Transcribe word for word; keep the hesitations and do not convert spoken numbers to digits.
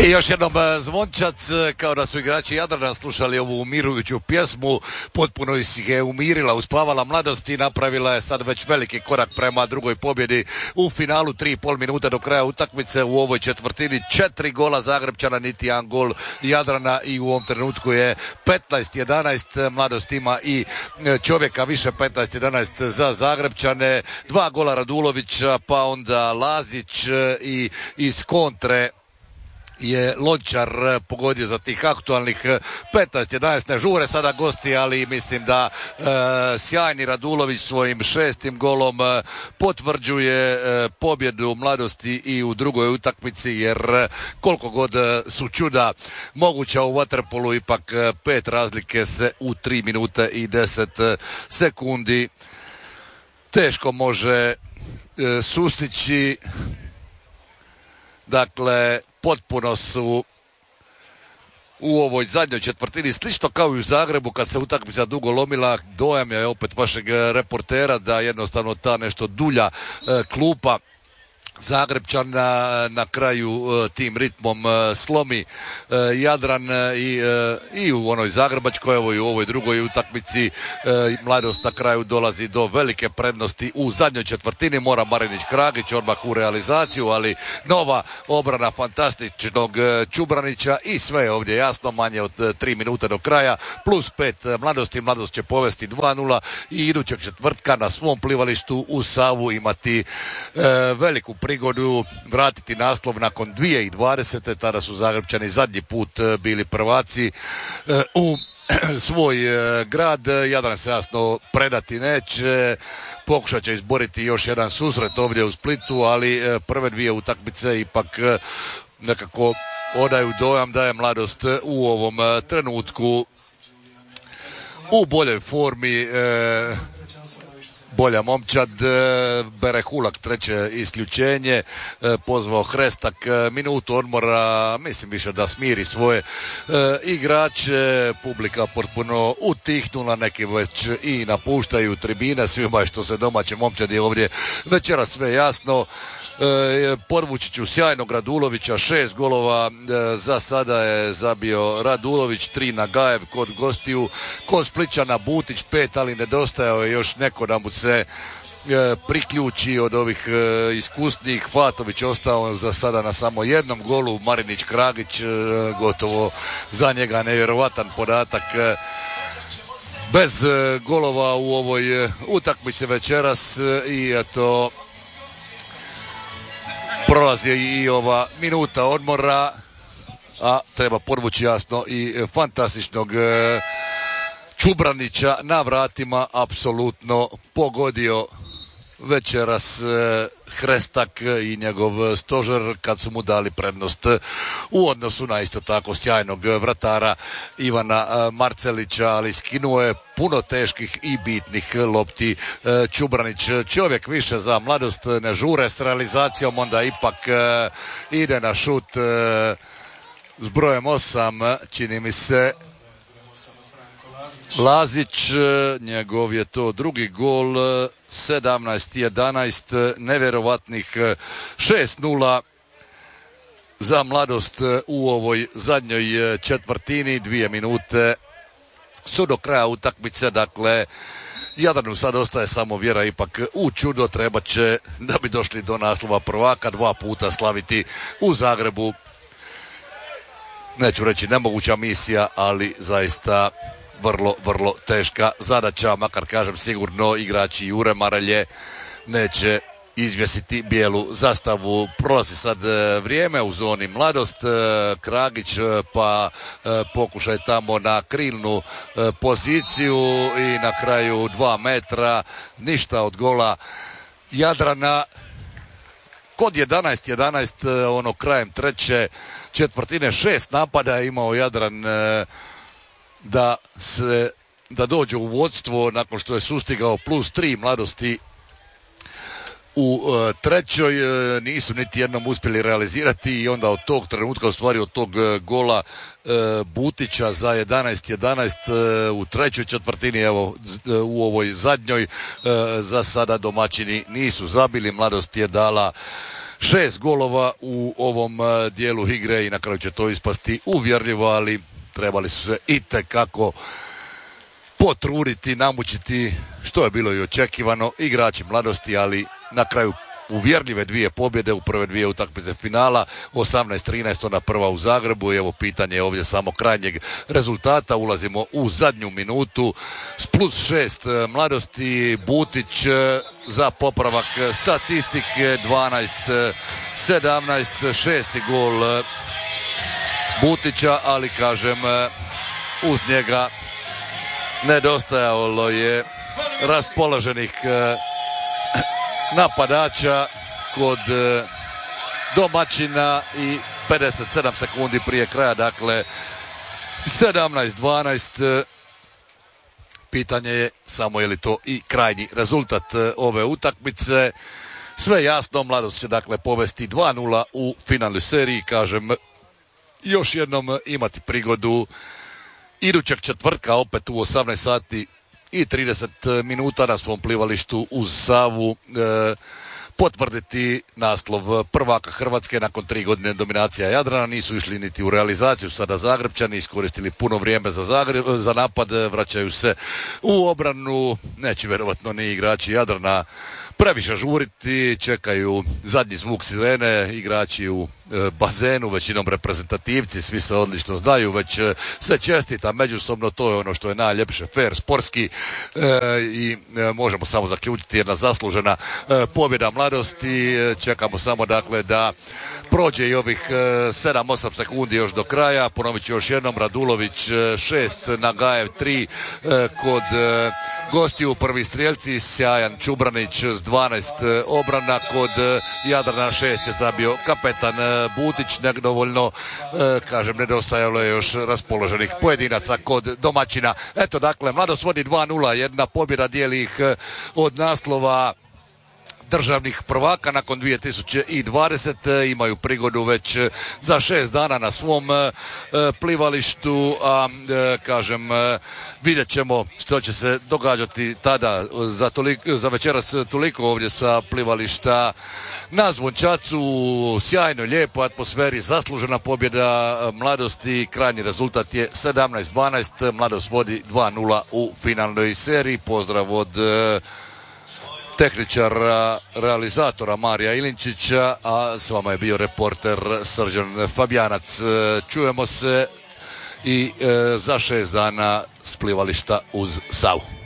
I još jednom zvončac, kao da su igrači Jadrana slušali ovu umirujuću pjesmu, potpuno ih je umirila, uspavala mladost i napravila je sad već veliki korak prema drugoj pobjedi u finalu. Tri i pol minuta do kraja utakmice u ovoj četvrtini, četiri gola Zagrepčana, niti jedan gol Jadrana i u ovom trenutku je petnaest jedanaest, mladost ima i čovjeka više, petnaest jedanaest za Zagrepčane, dva gola Radulovića, pa onda Lazić i iz kontre je Lončar pogodio za tih aktualnih petnaest jedanaest. Ne žure sada gosti, ali mislim da e, sjajni Radulović svojim šestim golom e, potvrđuje e, pobjedu mladosti i u drugoj utakmici, jer e, koliko god su čuda moguća u vaterpolu, ipak e, pet razlike se u tri minute i deset sekundi teško može e, sustići. Dakle, potpuno su u ovoj zadnjoj četvrtini, slično kao i u Zagrebu kad se utakmica dugo lomila. Dojam je opet vašeg reportera da jednostavno ta nešto dulja e, klupa Zagrepčana na kraju tim ritmom slomi Jadran i, i u onoj zagrebačkoj, evo i u ovoj drugoj utakmici mladost na kraju dolazi do velike prednosti u zadnjoj četvrtini. Mora Marinić Kragić odmah u realizaciju, ali nova obrana fantastičnog Čubranića i sve je ovdje jasno, manje od tri minute do kraja, plus pet mladosti. Mladost će povesti dva nula i idućeg četvrtka na svom plivalištu u Savu imati e, veliku prigodu vratiti naslov nakon dvije tisuće dvadesete. Tada su Zagrepčani zadnji put bili prvaci u svoj grad. Jadran se jasno predati neće, pokušat će izboriti još jedan susret ovdje u Splitu, ali prve dvije utakmice ipak nekako odaju dojam da je mladost u ovom trenutku u boljoj formi, bolja momčad. Berehulak treće isključenje, pozvao Hrestak minutu odmora, mislim više da smiri svoje igrače. Publika potpuno utihnula, neki već i napuštaju tribine, svima je što se domaće momčadi ovdje večera sve jasno. Podvučiću sjajnog Radulovića, šest golova za sada je zabio Radulović, tri na Gajev kod gostiju, kod Splićana Butić pet, ali nedostajao je još neko da mu se priključi od ovih iskusnijih. Fatović ostao za sada na samo jednom golu, Marinić Kragić gotovo za njega nevjerovatan podatak, bez golova u ovoj utakmici večeras. I eto, prolazi i ova minuta odmora, a treba podvući jasno i fantastičnog Čubranića na vratima, apsolutno pogodio večeras Hrestak i njegov stožer kad su mu dali prednost u odnosu na isto tako sjajnog vratara Ivana Marcelića, ali skinuo je puno teških i bitnih lopti Čubranić. Čovjek više za mladost, ne žure s realizacijom, onda ipak ide na šut s brojem osam, čini mi se Lazić, njegov je to drugi gol. Sedamnaest jedanaest, nevjerovatnih šest nula za mladost u ovoj zadnjoj četvrtini. Dvije minute su do kraja utakmice, dakle Jadranu sad ostaje samo vjera ipak u čudo. Treba će, da bi došli do naslova prvaka, dva puta slaviti u Zagrebu. Neću reći nemoguća misija, ali zaista vrlo, vrlo teška zadaća, makar kažem sigurno igrači Jure Marelje neće izvjesiti bijelu zastavu. Prolazi sad vrijeme u zoni mladost, Kragić pa pokušaj tamo na krilnu poziciju i na kraju dva metra, ništa od gola Jadrana. Kod jedanaest jedanaest, ono krajem treće četvrtine, šest napada je imao Jadran da se da dođe u vodstvo nakon što je sustigao plus tri mladosti u e, trećoj. E, nisu niti jednom uspjeli realizirati i onda od tog trenutka, u stvari od tog e, gola e, Butića za jedanaest jedanaest e, u trećoj četvrtini, evo e, u ovoj zadnjoj e, za sada domaćini nisu zabili. Mladost je dala šest golova u ovom dijelu igre i na kraju će to ispasti uvjerljivo, ali trebali su se itekako potruditi, namučiti, što je bilo i očekivano, igrači mladosti, ali na kraju uvjerljive dvije pobjede u prve dvije utakmice finala, osamnaest trinaest, ona prva u Zagrebu i evo pitanje je ovdje samo krajnjeg rezultata. Ulazimo u zadnju minutu s plus šest mladosti, Butić za popravak statistike, dvanaest sedamnaest, šesti gol Butića, ali kažem uz njega nedostajalo je raspoloženih napadača kod domaćina i pedeset sedam sekundi prije kraja, dakle sedamnaest dvanaest. Pitanje je samo je li to i krajnji rezultat ove utakmice. Sve jasno, Mladost će dakle povesti dva nula u finalnoj seriji, kažem, još jednom imati prigodu idućeg četvrtka opet u osamnaest sati i trideset minuta na svom plivalištu uz Savu e, potvrditi naslov prvaka Hrvatske nakon tri godine dominacija Jadrana. Nisu išli niti u realizaciju, sada Zagrebčani iskoristili puno vrijeme za, Zagreb, za napad, vraćaju se u obranu, neće vjerovatno ni igrači Jadrana previše žuriti, čekaju zadnji zvuk sirene, igrači u e, bazenu, većinom reprezentativci, svi se odlično znaju, već e, se čestita međusobno, to je ono što je najljepše, fair, sportski e, i e, možemo samo zaključiti jedna zaslužena e, pobjeda Mladosti. E, čekamo samo dakle da prođe i ovih sedam osam sekundi još do kraja. Ponovit ću još jednom, Radulović šest, Nagajev tri kod gostiju, prvi strijelci, sjajan Čubranić s dvanaest obrana, kod Jadrana šest je zabio kapetan Butić, nedovoljno, kažem, nedostajalo je još raspoloženih pojedinaca kod domaćina. Eto dakle, Mladost vodi dva nula, jedna pobjeda dijeli ih od naslova državnih prvaka nakon dvije tisuće dvadesete. Imaju prigodu već za šest dana na svom e, plivalištu, a e, kažem e, vidjet ćemo što će se događati tada. Za, toliko, za večeras toliko ovdje sa plivališta na Zvončacu, sjajno, lijepo atmosferi, zaslužena pobjeda Mladosti, krajnji rezultat je sedamnaest dvanaest, Mladost vodi dva nula u finalnoj seriji. Pozdrav od e, tehničara, realizatora Marija Ilinčića, a s vama je bio reporter Srđan Fabijanac. Čujemo se i e, za šest dana s plivališta uz Savu.